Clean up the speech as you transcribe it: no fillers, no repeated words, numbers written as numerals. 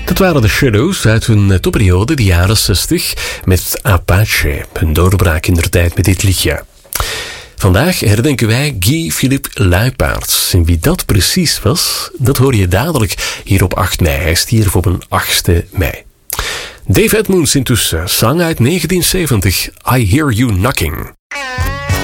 Dat waren de Shadows uit hun topperiode, de jaren 60, met Apache, hun doorbraak in der tijd met dit liedje. Vandaag herdenken wij Guy-Philippe Luipaerts. En wie dat precies was, dat hoor je dadelijk hier op 8 mei. Hij stierf op een 8e mei. Dave Edmunds intussen, zang uit 1970, I Hear You Knocking.